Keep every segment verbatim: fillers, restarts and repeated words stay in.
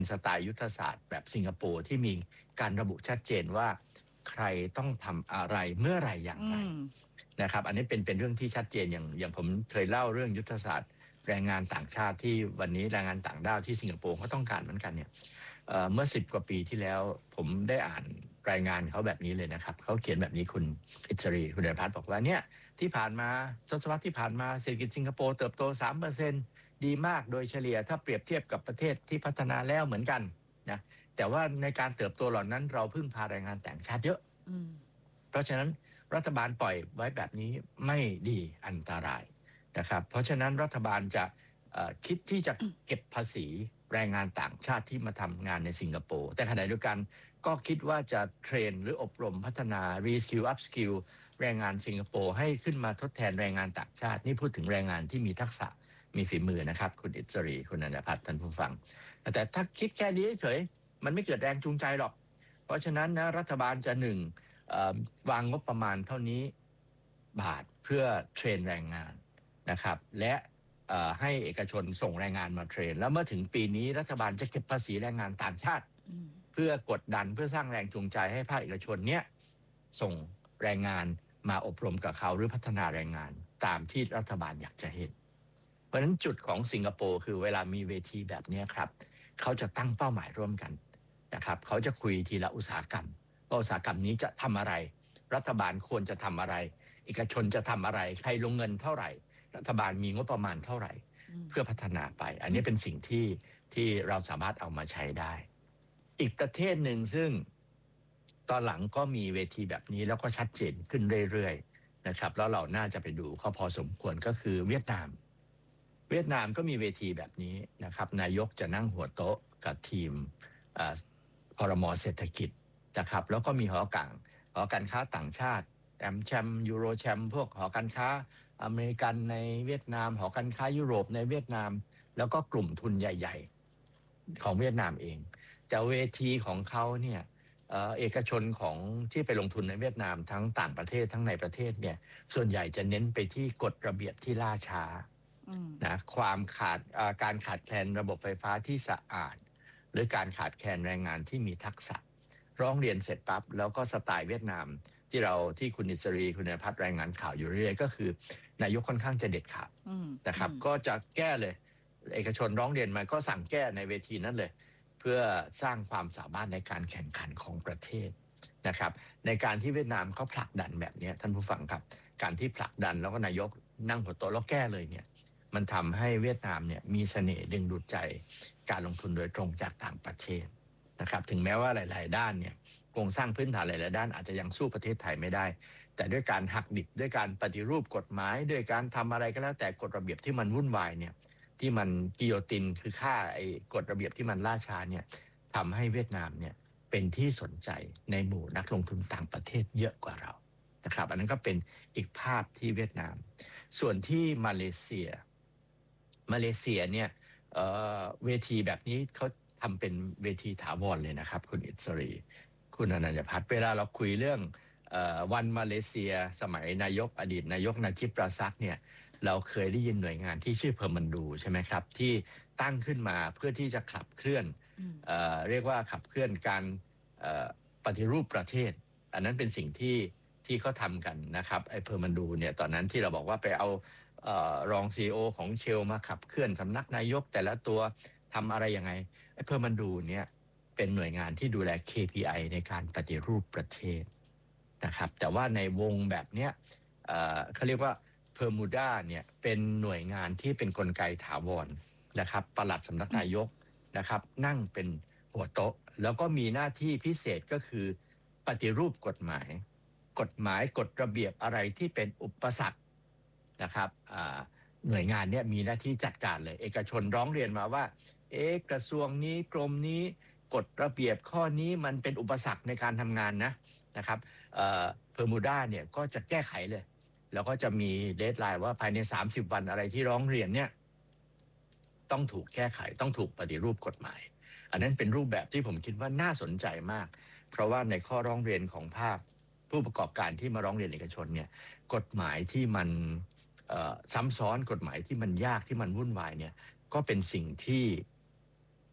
สไตล์ยุทธศาสตร์แบบสิงคโปร์ที่มีการระบุชัดเจนว่าใครต้องทำอะไรเมื่อไรอย่างไรนะครับอันนี้เป็นเป็นเรื่องที่ชัดเจนอย่างอย่างผมเคยเล่าเรื่องยุทธศาสตร์แรงงานต่างชาติที่วันนี้แรงงานต่างด้าวที่สิงคโปร์เขาต้องการเหมือนกันเนี่ยเเมื่อสิบกว่าปีที่แล้วผมได้อ่านรายงานเขาแบบนี้เลยนะครับเขาเขียนแบบนี้คุณอิสรีคุณเดชพัฒน์บอกว่าเนี่ยที่ผ่านมาทศวรรษที่ผ่านมาเศรษฐกิจสิงคโปร์เติบโต สามเปอร์เซ็นต์ ดีมากโดยเฉลี่ยถ้าเปรียบเทียบกับประเทศที่พัฒนาแล้วเหมือนกันนะแต่ว่าในการเติบโตเหล่านั้นเราพึ่งพาแรงงานต่างชาติเยอะเพราะฉะนั้นรัฐบาลปล่อยไว้แบบนี้ไม่ดีอันตรายนะครับเพราะฉะนั้นรัฐบาลจะคิดที่จะเก็บภาษีแรงงานต่างชาติที่มาทำงานในสิงคโปร์แต่ขณะเดียวกันก็คิดว่าจะเทรนหรืออบรมพัฒนา รีสคิล อัพสกิล แรงงานสิงคโปร์ให้ขึ้นมาทดแทนแรงงานต่างชาตินี่พูดถึงแรงงานที่มีทักษะมีฝีมือนะครับคุณอิสรีคุณอนันทพัฒน์ท่านผู้ฟังแต่ถ้าคิดแค่นี้เฉยมันไม่เกิดแรงจูงใจหรอกเพราะฉะนั้นนะรัฐบาลจะหนึ่งวางงบประมาณเท่านี้บาทเพื่อเทรนแรงงานนะครับและให้เอกชนส่งแรงงานมาเทรนแล้วเมื่อถึงปีนี้รัฐบาลจะเก็บภาษีแรงงานต่างชาติเพื่อกดดันเพื่อสร้างแรงจูงใจให้ภาคเอกชนเนี้ยส่งแรงงานมาอบรมกับเขาหรือพัฒนาแรงงานตามที่รัฐบาลอยากจะเห็นเพราะฉะนั้นจุดของสิงคโปร์คือเวลามีเวทีแบบนี้ครับเขาจะตั้งเป้าหมายร่วมกันนะครับเขาจะคุยทีละอุตสาหกรรมว่าอุตสาหกรรมนี้จะทำอะไรรัฐบาลควรจะทำอะไรเอกชนจะทำอะไรใครลงเงินเท่าไหร่รัฐบาลมีงบประมาณเท่าไหร่เพื่อพัฒนาไปอันนี้เป็นสิ่งที่ที่เราสามารถเอามาใช้ได้อีกประเทศหนึ่งซึ่งตอนหลังก็มีเวทีแบบนี้แล้วก็ชัดเจนขึ้นเรื่อยๆนะครับแล้วเราน่าจะไปดูเขาพอสมควรก็คือเวียดนามเวียดนามก็มีเวทีแบบนี้นะครับนายกจะนั่งหัวโต๊ะกับทีมครม.เศรษฐกิจนะครับแล้วก็มีหอการหอการค้าต่างชาติแอมแชมยูโรแชมพวกหอการค้าอเมริกันในเวียดนามหอการค้ายุโรปในเวียดนามแล้วก็กลุ่มทุนใหญ่ๆของเวียดนามเองแต่เวทีของเขาเนี่ยเอกชนของที่ไปลงทุนในเวียดนามทั้งต่างประเทศทั้งในประเทศเนี่ยส่วนใหญ่จะเน้นไปที่กฎระเบียบที่ล่าช้านะความขาดการขาดแคลนระบบไฟฟ้าที่สะอาดหรือการขาดแคลนแรงงานที่มีทักษะร้องเรียนเสร็จปั๊บแล้วก็สไตล์เวียดนามที่เราที่คุณอิสรีคุณนภัทรรายงานข่าวอยู่เรื่อยๆก็คือนายกค่อนข้างจะเด็ดขาดนะครับก็จะแก้เลยเอกชนร้องเรียนมาก็สั่งแก้ในเวทีนั้นเลยเพื่อสร้างความสามารถในการแข่งขันของประเทศนะครับในการที่เวียดนามเขาผลักดันแบบนี้ท่านผู้ฟังครับการที่ผลักดันแล้วก็นายกนั่งหัวโต๊ะแล้วแก้เลยเนี่ยมันทำให้เวียดนามเนี่ยมีเสน่ห์ดึงดูดใจการลงทุนโดยตรงจากต่างประเทศนะครับถึงแม้ว่าหลายๆด้านเนี่ยโครงสร้างพื้นฐานหลายๆด้านอาจจะยังสู้ประเทศไทยไม่ได้แต่ด้วยการหักดิบด้วยการปฏิรูปกฎหมายด้วยการทำอะไรก็แล้วแต่กฎระเบียบที่มันวุ่นวายเนี่ยที่มันกิโยตินคือฆ่าไอ้กฎระเบียบที่มันล่าช้าเนี่ยทำให้เวียดนามเนี่ยเป็นที่สนใจในหมู่นักลงทุนต่างประเทศเยอะกว่าเรานะครับอันนั้นก็เป็นอีกภาพที่เวียดนามส่วนที่มาเลเซียมาเลเซียเนี่ย เ, เวทีแบบนี้เขาทำเป็นเวทีถาวรเลยนะครับคุณอิสรีคุณอนันตพัฒน์เวลาเราคุยเรื่องวันมาเลเซียสมัยนายกอดีตนายกนาจิปราซักเนี่ยเราเคยได้ยินหน่วยงานที่ชื่อเพอร์มันดูใช่ไหมครับที่ตั้งขึ้นมาเพื่อที่จะขับเคลื่อน เ, เรียกว่าขับเคลื่อนการปฏิรูปประเทศอันนั้นเป็นสิ่งที่ที่เขาทำกันนะครับไอ้เพอร์มันดูเนี่ยตอนนั้นที่เราบอกว่าไปเอารอง ซี อี โอ ของเชลมาขับเคลื่อนสำนักนายกแต่ละตัวทำอะไรยังไงไอ้เพอร์มันดูเนี่ยเป็นหน่วยงานที่ดูแล เค พี ไอ ในการปฏิรูปประเทศนะครับแต่ว่าในวงแบบเนี้ยเขาเรียกว่าเพอร์มูดาเนี่ยเป็นหน่วยงานที่เป็นกลไกถาวรนะครับปลัดสำนักนายกนะครับนั่งเป็นหัวโต๊ะแล้วก็มีหน้าที่พิเศษก็คือปฏิรูปกฎหมายกฎหมายกฎระเบียบอะไรที่เป็นอุปสรรคนะครับหน่วยงานนี้มีหน้าที่จัดการเลยเอกชนร้องเรียนมาว่าเอ๊ะกระทรวงนี้กรมนี้กฎระเบียบข้อนี้มันเป็นอุปสรรคในการทำงานนะนะครับเพอร์มูดาเนี่ยก็จะแก้ไขเลยแล้วก็จะมีเดดไลน์ว่าภายในสามสิบวันอะไรที่ร้องเรียนเนี่ยต้องถูกแก้ไขต้องถูกปฏิรูปกฎหมายอันนั้นเป็นรูปแบบที่ผมคิดว่าน่าสนใจมากเพราะว่าในข้อร้องเรียนของภาคผู้ประกอบการที่มาร้องเรียนเอกชนเนี่ยกฎหมายที่มันซ้ำซ้อนกฎหมายที่มันยากที่มันวุ่นวายเนี่ยก็เป็นสิ่งที่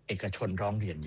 เอกชนร้องเรียน